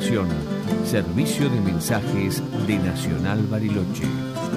información. Servicio de mensajes de Nacional Bariloche.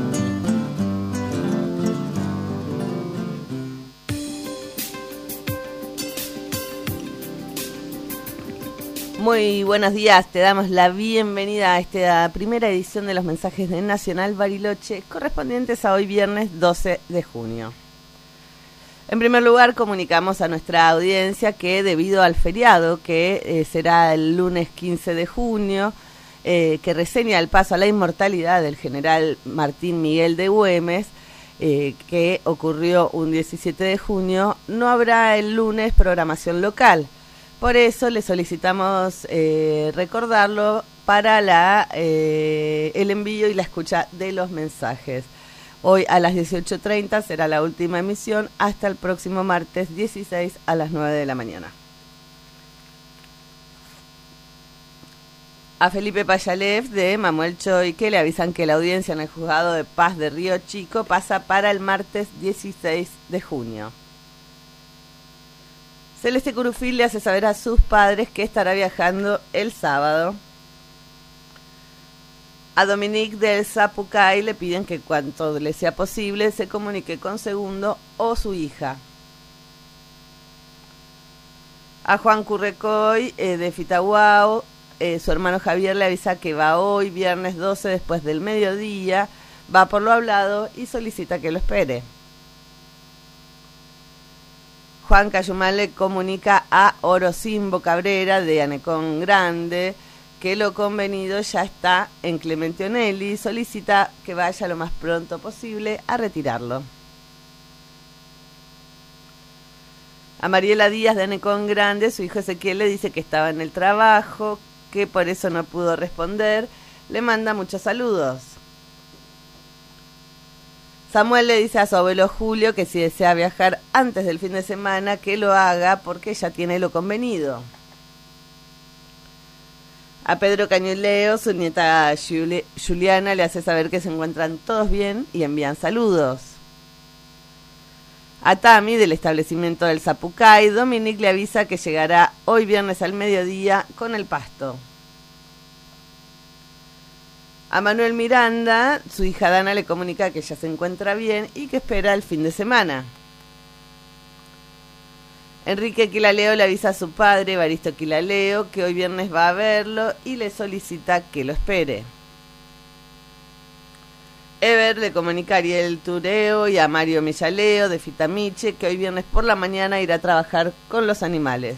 Muy buenos días, te damos la bienvenida a esta primera edición de los mensajes de Nacional Bariloche, correspondientes a hoy viernes 12 de junio. En primer lugar, comunicamos a nuestra audiencia que debido al feriado, que será el lunes 15 de junio, que reseña el paso a la inmortalidad del general Martín Miguel de Güemes, que ocurrió un 17 de junio, no habrá el lunes programación local. Por eso le solicitamos recordarlo para el envío y la escucha de los mensajes. Hoy a las 18:30 será la última emisión hasta el próximo martes 16 a las 9 de la mañana. A Felipe Payalev de Manuel Choique le avisan que la audiencia en el Juzgado de Paz de Río Chico pasa para el martes 16 de junio. Celeste Curufil le hace saber a sus padres que estará viajando el sábado. A Dominique del Zapucay le piden que cuanto le sea posible se comunique con Segundo o su hija. A Juan Currecoy de Fitahuao, su hermano Javier le avisa que va hoy, viernes 12, después del mediodía, va por lo hablado y solicita que lo espere. Juan Cayumal le comunica a Orocimbo Cabrera de Anecón Grande que lo convenido ya está en Clemente Onelli y solicita que vaya lo más pronto posible a retirarlo. A Mariela Díaz de Anecón Grande, su hijo Ezequiel le dice que estaba en el trabajo, que por eso no pudo responder, le manda muchos saludos. Samuel le dice a su abuelo Julio que si desea viajar antes del fin de semana, que lo haga porque ya tiene lo convenido. A Pedro Cañuleo, su nieta Juliana le hace saber que se encuentran todos bien y envían saludos. A Tami, del establecimiento del Zapucay, Dominique le avisa que llegará hoy viernes al mediodía con el pasto. A Manuel Miranda, su hija Dana le comunica que ya se encuentra bien y que espera el fin de semana. Enrique Quilaleo le avisa a su padre, Evaristo Quilaleo, que hoy viernes va a verlo y le solicita que lo espere. Ever le comunica a Ariel Tureo y a Mario Millaleo de Fitamiche que hoy viernes por la mañana irá a trabajar con los animales.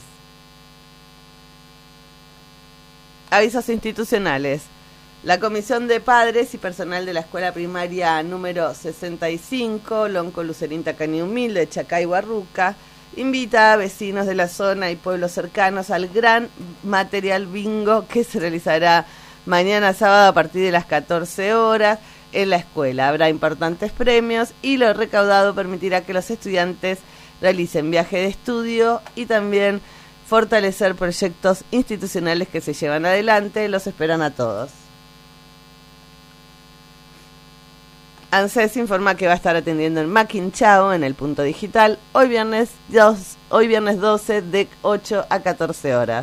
Avisos institucionales. La Comisión de Padres y Personal de la Escuela Primaria número 65, Lonco Lucerín Tacaní Humilde, Chacay Huarruca, invita a vecinos de la zona y pueblos cercanos al gran material bingo que se realizará mañana sábado a partir de las 14 horas en la escuela. Habrá importantes premios y lo recaudado permitirá que los estudiantes realicen viaje de estudio y también fortalecer proyectos institucionales que se llevan adelante. Los esperan a todos. ANSES informa que va a estar atendiendo en Maquinchao, en el punto digital, hoy viernes 12 de 8 a 14 horas.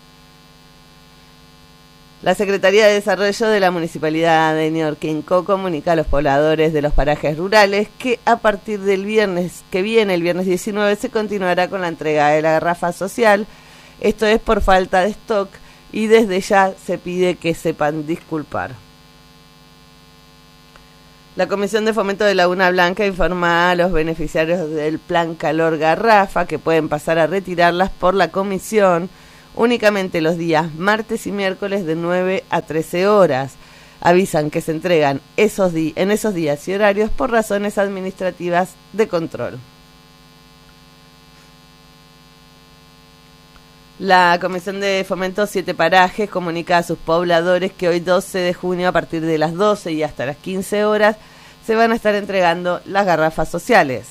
La Secretaría de Desarrollo de la Municipalidad de Ñorquinco comunica a los pobladores de los parajes rurales que a partir del viernes que viene, el viernes 19, se continuará con la entrega de la garrafa social. Esto es por falta de stock y desde ya se pide que sepan disculpar. La Comisión de Fomento de Laguna Blanca informa a los beneficiarios del Plan Calor Garrafa que pueden pasar a retirarlas por la comisión únicamente los días martes y miércoles de 9 a 13 horas. Avisan que se entregan en esos días y horarios por razones administrativas de control. La Comisión de Fomento 7 Parajes comunica a sus pobladores que hoy 12 de junio a partir de las 12 y hasta las 15 horas se van a estar entregando las garrafas sociales.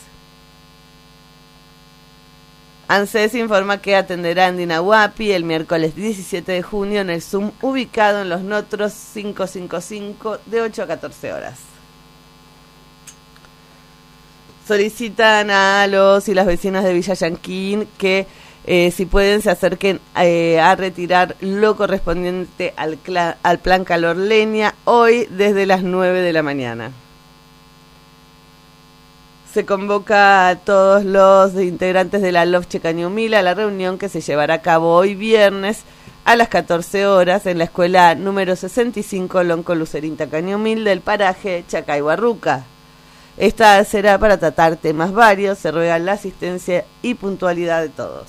ANSES informa que atenderá en Dinahuapi el miércoles 17 de junio en el Zoom ubicado en Los Notros 555 de 8 a 14 horas. Solicitan a los y las vecinas de Villa Yanquín que Si pueden, se acerquen a retirar lo correspondiente al plan calor leña hoy desde las 9 de la mañana. Se convoca a todos los integrantes de la LOFCHE Cañumil a la reunión que se llevará a cabo hoy viernes a las 14 horas en la escuela número 65 Lonco Lucerinta Cañumil del paraje Chacaihuarruca. Esta será para tratar temas varios. Se ruega la asistencia y puntualidad de todos.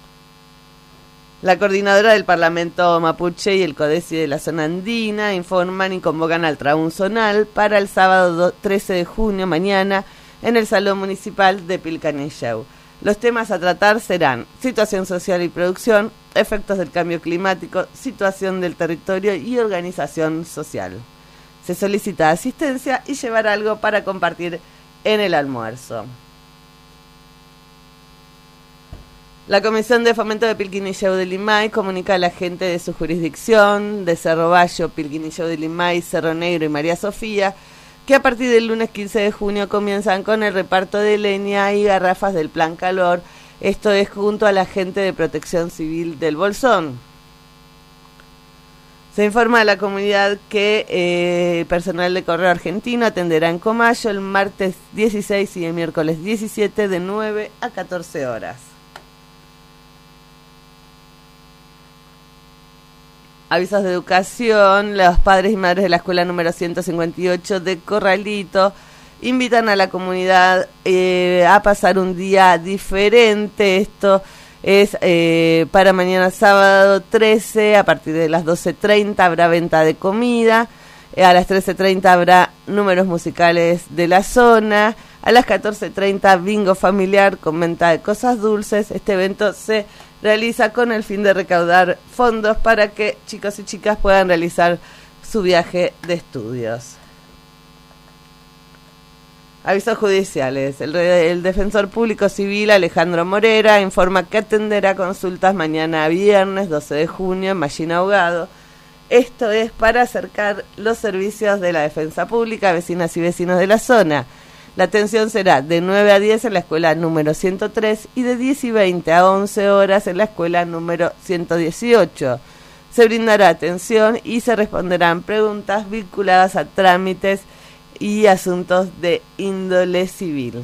La coordinadora del Parlamento Mapuche y el CODESI de la zona andina informan y convocan al Traún Zonal para el sábado 13 de junio, mañana, en el Salón Municipal de Pilcanillau. Los temas a tratar serán situación social y producción, efectos del cambio climático, situación del territorio y organización social. Se solicita asistencia y llevar algo para compartir en el almuerzo. La Comisión de Fomento de Pilquinillau de Limay comunica a la gente de su jurisdicción, de Cerro Bayo, Pilquinillau de Limay, Cerro Negro y María Sofía, que a partir del lunes 15 de junio comienzan con el reparto de leña y garrafas del Plan Calor. Esto es junto a la gente de Protección Civil del Bolsón. Se informa a la comunidad que personal de Correo Argentino atenderá en Comayo el martes 16 y el miércoles 17 de 9 a 14 horas. Avisos de educación. Los padres y madres de la escuela número 158 de Corralito invitan a la comunidad a pasar un día diferente. Esto es para mañana sábado 13, a partir de las 12:30 habrá venta de comida. A las 13:30 habrá números musicales de la zona. A las 14:30 bingo familiar con venta de cosas dulces. Este evento se realiza con el fin de recaudar fondos para que chicos y chicas puedan realizar su viaje de estudios. Avisos judiciales. El defensor público civil Alejandro Morera informa que atenderá consultas mañana viernes 12 de junio en Mallina Ahogado. Esto es para acercar los servicios de la defensa pública a vecinas y vecinos de la zona. La atención será de 9 a 10 en la escuela número 103 y de 10 y 20 a 11 horas en la escuela número 118. Se brindará atención y se responderán preguntas vinculadas a trámites y asuntos de índole civil.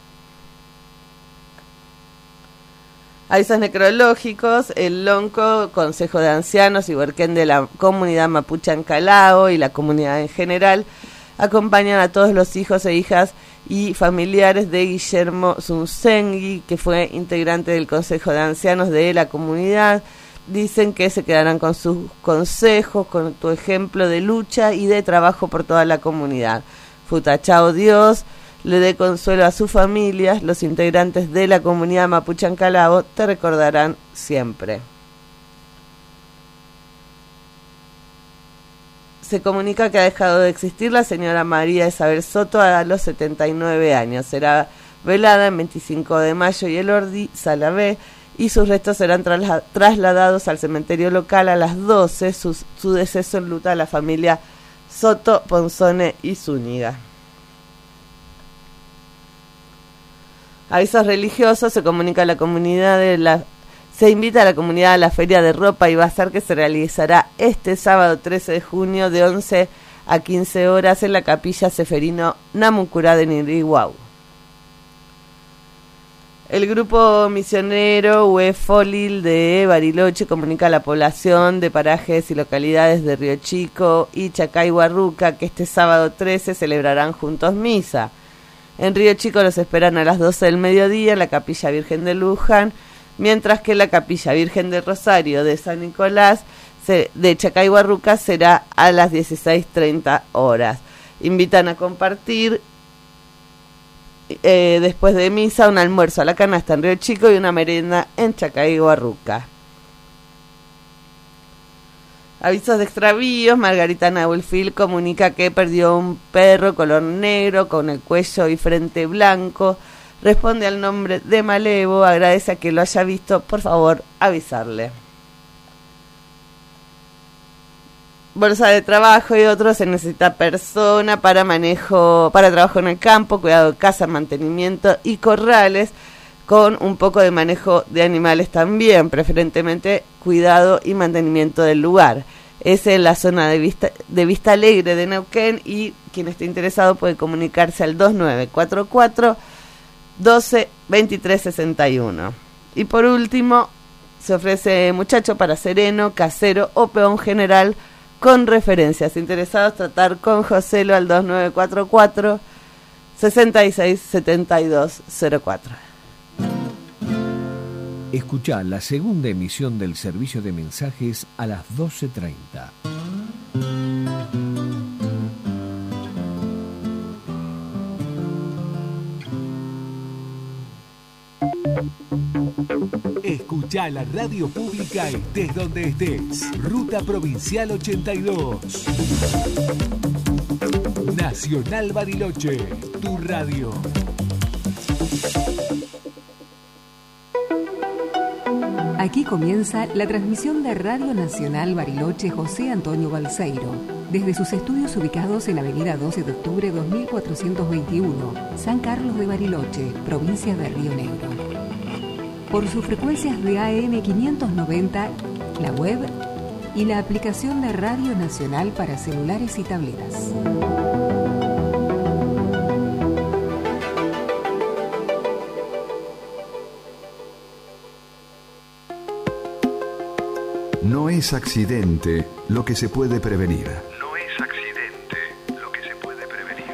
Avisos necrológicos. El Lonco, Consejo de Ancianos y Huerquén de la comunidad mapuche Ancalao y la comunidad en general acompañan a todos los hijos e hijas y familiares de Guillermo Zunzengui, que fue integrante del Consejo de Ancianos de la comunidad. Dicen que se quedarán con sus consejos, con tu ejemplo de lucha y de trabajo por toda la comunidad. Futachao Dios, le dé consuelo a sus familias. Los integrantes de la comunidad mapuche Ancalao te recordarán siempre. Se comunica que ha dejado de existir la señora María Isabel Soto a los 79 años. Será velada el 25 de mayo y el Ordi, Sala B, y sus restos serán trasladados al cementerio local a las 12. Su deceso enluta a la familia Soto, Ponzone y Zúñiga. Avisos religiosos. Se comunica a la comunidad Se invita a la comunidad a la feria de ropa y bazar que se realizará este sábado 13 de junio de 11 a 15 horas en la capilla Seferino Namucurá de Niriguau. El grupo misionero UEFOLIL de Bariloche comunica a la población de parajes y localidades de Río Chico y Chacaihuarruca que este sábado 13 celebrarán juntos misa. En Río Chico los esperan a las 12 del mediodía en la capilla Virgen de Luján, mientras que la capilla Virgen del Rosario de San Nicolás de Chacaihuarruca será a las 16:30 horas. Invitan a compartir después de misa un almuerzo a la canasta en Río Chico y una merienda en Chacaihuarruca. Avisos de extravíos. Margarita Nahuelfil comunica que perdió un perro color negro con el cuello y frente blanco. Responde al nombre de Malevo, agradece a que lo haya visto, por favor, avisarle. Bolsa de trabajo y otros. Se necesita persona para trabajo en el campo, cuidado de casa, mantenimiento y corrales, con un poco de manejo de animales también, preferentemente cuidado y mantenimiento del lugar. Es en la zona de Vista Alegre de Neuquén, y quien esté interesado puede comunicarse al 2944 12 23 61. Y por último, se ofrece muchacho para sereno, casero o peón general con referencias. Interesados, tratar con Joselo al 2944 66 72 04. Escuchá la segunda emisión del servicio de mensajes a las 12:30. Escuchá la radio pública estés donde estés. Ruta Provincial 82. Nacional Bariloche, tu radio. Aquí comienza la transmisión de Radio Nacional Bariloche José Antonio Balseiro, desde sus estudios ubicados en Avenida 12 de Octubre 2421, San Carlos de Bariloche, provincia de Río Negro. Por sus frecuencias de AM 590, la web y la aplicación de Radio Nacional para celulares y tabletas. No es accidente lo que se puede prevenir. No es accidente lo que se puede prevenir.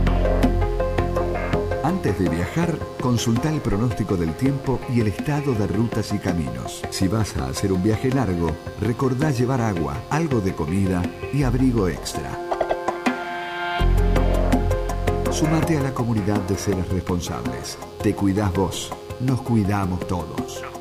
Antes de viajar, consulta el pronóstico del tiempo y el estado de rutas y caminos. Si vas a hacer un viaje largo, recordá llevar agua, algo de comida y abrigo extra. Sumate a la comunidad de seres responsables. Te cuidás vos, nos cuidamos todos.